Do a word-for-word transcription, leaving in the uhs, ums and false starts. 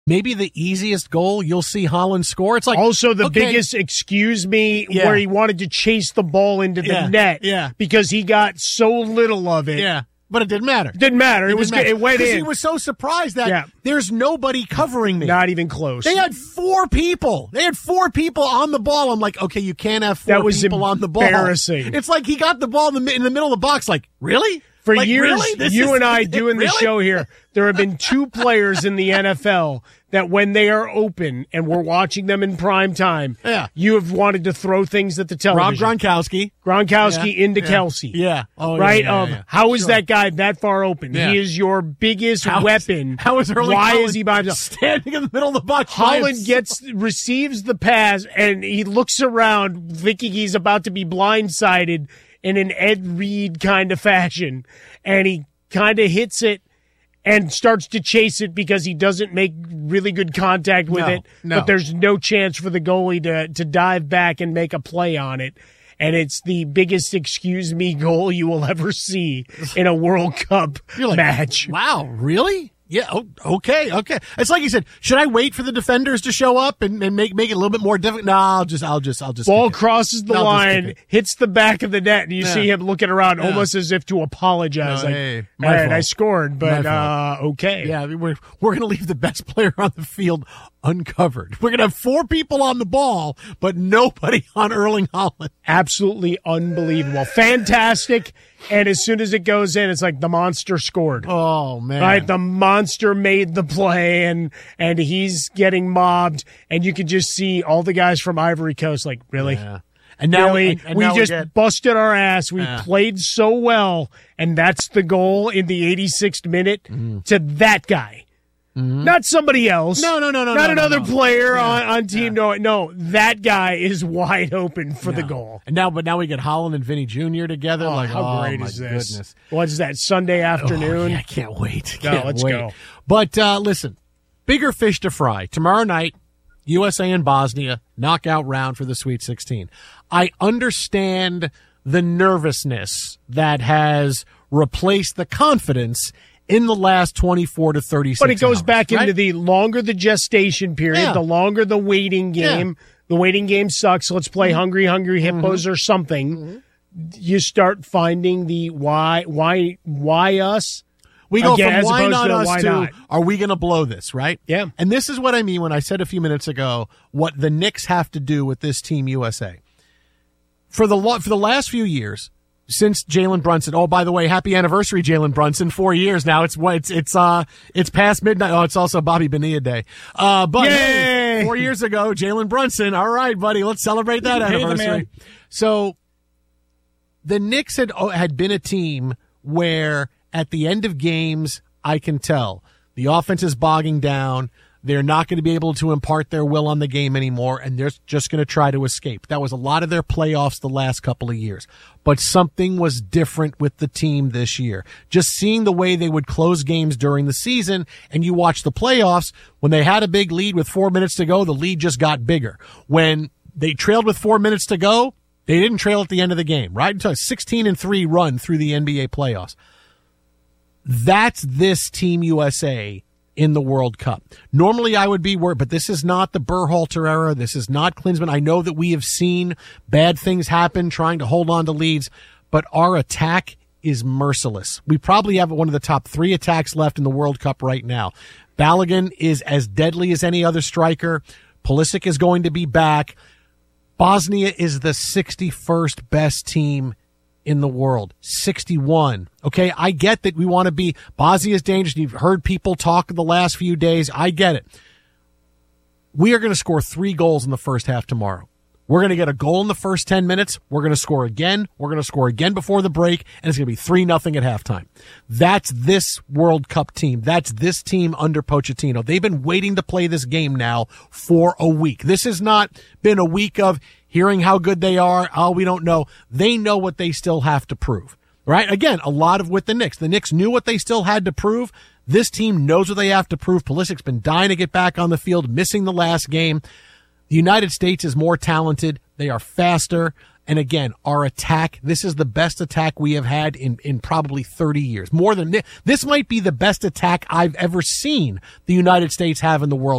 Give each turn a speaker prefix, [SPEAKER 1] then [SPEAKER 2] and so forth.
[SPEAKER 1] maybe the easiest goal you'll see Holland score. It's like
[SPEAKER 2] also the
[SPEAKER 1] okay,
[SPEAKER 2] biggest excuse me
[SPEAKER 1] yeah.
[SPEAKER 2] where he wanted to chase the ball into the
[SPEAKER 1] yeah,
[SPEAKER 2] net
[SPEAKER 1] yeah.
[SPEAKER 2] because he got so little of it.
[SPEAKER 1] Yeah. But it didn't matter.
[SPEAKER 2] Didn't matter. It,
[SPEAKER 1] It
[SPEAKER 2] was
[SPEAKER 1] didn't
[SPEAKER 2] good.
[SPEAKER 1] matter.
[SPEAKER 2] It went in.
[SPEAKER 1] He was so surprised that
[SPEAKER 2] Yeah.
[SPEAKER 1] there's nobody covering me.
[SPEAKER 2] Not even close.
[SPEAKER 1] They had four people. They had four people on the ball. I'm like, okay, you can't have four
[SPEAKER 2] That was
[SPEAKER 1] people on the ball.
[SPEAKER 2] embarrassing.
[SPEAKER 1] It's like he got the ball in the, in the middle of the box. Like, really?
[SPEAKER 2] For
[SPEAKER 1] like,
[SPEAKER 2] years,
[SPEAKER 1] really? This
[SPEAKER 2] you
[SPEAKER 1] is-
[SPEAKER 2] and I doing the
[SPEAKER 1] really?
[SPEAKER 2] show here, there have been two players in the N F L that when they are open and we're watching them in prime time,
[SPEAKER 1] Yeah.
[SPEAKER 2] you have wanted to throw things at the
[SPEAKER 1] Rob
[SPEAKER 2] television.
[SPEAKER 1] Gronkowski.
[SPEAKER 2] Gronkowski
[SPEAKER 1] Yeah.
[SPEAKER 2] into
[SPEAKER 1] Yeah.
[SPEAKER 2] Kelsey.
[SPEAKER 1] Yeah. Oh, yeah,
[SPEAKER 2] right?
[SPEAKER 1] yeah,
[SPEAKER 2] of
[SPEAKER 1] yeah.
[SPEAKER 2] how is
[SPEAKER 1] Sure.
[SPEAKER 2] that guy that far open?
[SPEAKER 1] Yeah.
[SPEAKER 2] He is your biggest
[SPEAKER 1] How is-
[SPEAKER 2] weapon.
[SPEAKER 1] How is Erling
[SPEAKER 2] Why
[SPEAKER 1] Haaland
[SPEAKER 2] is he by himself?
[SPEAKER 1] standing in the middle of the box? by
[SPEAKER 2] Holland
[SPEAKER 1] himself?
[SPEAKER 2] gets receives the pass and he looks around thinking he's about to be blindsided in an Ed Reed kind of fashion, and he kind of hits it and starts to chase it because he doesn't make really good contact with
[SPEAKER 1] No,
[SPEAKER 2] it.
[SPEAKER 1] no.
[SPEAKER 2] But there's no chance for the goalie to to dive back and make a play on it. And it's the biggest excuse me goal you will ever see in a World Cup
[SPEAKER 1] You're like,
[SPEAKER 2] match.
[SPEAKER 1] Wow, really? Yeah. Oh, okay. Okay. It's like you said. Should I wait for the defenders to show up and, and make make it a little bit more difficult? No, I'll just, I'll just, I'll just.
[SPEAKER 2] Ball
[SPEAKER 1] kick it.
[SPEAKER 2] crosses the
[SPEAKER 1] I'll just kick
[SPEAKER 2] line,
[SPEAKER 1] it.
[SPEAKER 2] hits the back of the net, and you
[SPEAKER 1] Yeah.
[SPEAKER 2] see him looking around
[SPEAKER 1] Yeah.
[SPEAKER 2] almost as if to apologize.
[SPEAKER 1] No,
[SPEAKER 2] like,
[SPEAKER 1] hey,
[SPEAKER 2] all
[SPEAKER 1] my
[SPEAKER 2] right, I
[SPEAKER 1] fault.
[SPEAKER 2] scored, but
[SPEAKER 1] My
[SPEAKER 2] uh,
[SPEAKER 1] fault.
[SPEAKER 2] okay.
[SPEAKER 1] Yeah, I mean, we're we're gonna leave the best player on the field uncovered. We're gonna have four people on the ball, but nobody on Erling Haaland.
[SPEAKER 2] Absolutely unbelievable. Fantastic. And as soon as it goes in, it's like the monster scored.
[SPEAKER 1] Oh man!
[SPEAKER 2] Right, the monster made the play, and and he's getting mobbed, and you can just see all the guys from Ivory Coast like, really,
[SPEAKER 1] Yeah. And now
[SPEAKER 2] really,
[SPEAKER 1] and, and
[SPEAKER 2] we
[SPEAKER 1] now
[SPEAKER 2] just
[SPEAKER 1] get,
[SPEAKER 2] busted our ass. We
[SPEAKER 1] Yeah.
[SPEAKER 2] played so well, and that's the goal in the eighty-sixth minute to that guy, not somebody else.
[SPEAKER 1] No, no, no, no,
[SPEAKER 2] not
[SPEAKER 1] no, no,
[SPEAKER 2] another
[SPEAKER 1] no.
[SPEAKER 2] player
[SPEAKER 1] Yeah.
[SPEAKER 2] on, on team. No, no, that guy is wide open for the
[SPEAKER 1] No.
[SPEAKER 2] goal.
[SPEAKER 1] And now, but now we get Holland and Vinny Junior together.
[SPEAKER 2] Oh,
[SPEAKER 1] like,
[SPEAKER 2] how
[SPEAKER 1] oh,
[SPEAKER 2] great
[SPEAKER 1] my
[SPEAKER 2] is this?
[SPEAKER 1] Goodness.
[SPEAKER 2] What is that, Sunday
[SPEAKER 1] Oh,
[SPEAKER 2] afternoon?
[SPEAKER 1] yeah, I can't wait.
[SPEAKER 2] No,
[SPEAKER 1] Can't
[SPEAKER 2] let's
[SPEAKER 1] wait.
[SPEAKER 2] go.
[SPEAKER 1] But uh, listen, bigger fish to fry. Tomorrow night, U S A and Bosnia, knockout round for the Sweet sixteen. I understand the nervousness that has replaced the confidence in the last twenty-four to thirty-six
[SPEAKER 2] But it goes
[SPEAKER 1] hours,
[SPEAKER 2] back
[SPEAKER 1] right?
[SPEAKER 2] into the longer the gestation period,
[SPEAKER 1] Yeah.
[SPEAKER 2] the longer the waiting game. The waiting game sucks. Let's play
[SPEAKER 1] Mm-hmm.
[SPEAKER 2] Hungry Hungry Hippos or something. You start finding the why, why, why us?
[SPEAKER 1] We go
[SPEAKER 2] Again,
[SPEAKER 1] from
[SPEAKER 2] as
[SPEAKER 1] why
[SPEAKER 2] opposed
[SPEAKER 1] not
[SPEAKER 2] to
[SPEAKER 1] us
[SPEAKER 2] why
[SPEAKER 1] to
[SPEAKER 2] not?
[SPEAKER 1] are we going to blow this, right?
[SPEAKER 2] Yeah.
[SPEAKER 1] And this is what I mean when I said a few minutes ago what the Knicks have to do with this Team U S A. For the lo- for the last few years, since Jalen Brunson. Oh, by the way, happy anniversary, Jalen Brunson. Four years now. It's what it's it's uh it's past midnight. Oh, it's also Bobby Bonilla Day. Uh, but hey,
[SPEAKER 2] Yay!
[SPEAKER 1] four years ago, Jalen Brunson. All right, buddy, let's celebrate that
[SPEAKER 2] Hey, the
[SPEAKER 1] anniversary.
[SPEAKER 2] man.
[SPEAKER 1] So the Knicks had oh, had been a team where at the end of games, I can tell the offense is bogging down. They're not going to be able to impart their will on the game anymore, and they're just going to try to escape. That was a lot of their playoffs the last couple of years. But something was different with the team this year. Just seeing the way they would close games during the season, and you watch the playoffs, when they had a big lead with four minutes to go, the lead just got bigger. When they trailed with four minutes to go, they didn't trail at the end of the game, right? Until a sixteen and three run through the N B A playoffs. That's this Team U S A in the World Cup. Normally I would be worried, but this is not the Berhalter era. This is not Klinsmann. I know that we have seen bad things happen trying to hold on to leads, but our attack is merciless. We probably have one of the top three attacks left in the World Cup right now. Balogun is as deadly as any other striker. Pulisic is going to be back. Bosnia is the sixty-first best team in the world. sixty-one. Okay, I get that we want to be, Bosnia is dangerous. You've heard people talk the last few days. I get it. We are going to score three goals in the first half tomorrow. We're going to get a goal in the first ten minutes. We're going to score again. We're going to score again before the break, and it's going to be three nothing at halftime. That's this World Cup team. That's this team under Pochettino. They've been waiting to play this game now for a week. This has not been a week of hearing how good they are. Oh, we don't know. They know what they still have to prove, right? Again, a lot of with the Knicks. The Knicks knew what they still had to prove. This team knows what they have to prove. Pulisic's been dying to get back on the field, missing the last game. The United States is more talented. They are faster. And again, our attack, this is the best attack we have had in, in probably thirty years. More than this. This might be the best attack I've ever seen the United States have in the World